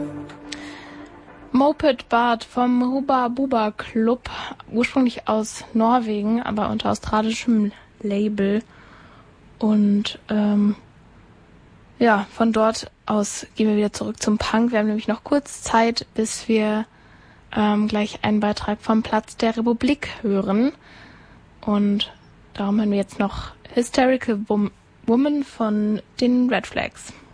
Moped Bart vom Hubba Bubba Club, ursprünglich aus Norwegen, aber unter australischem Label. Und von dort aus gehen wir wieder zurück zum Punk. Wir haben nämlich noch kurz Zeit, bis wir gleich einen Beitrag vom Platz der Republik hören. Und darum hören wir jetzt noch Hysterical Woman von den Red Flags.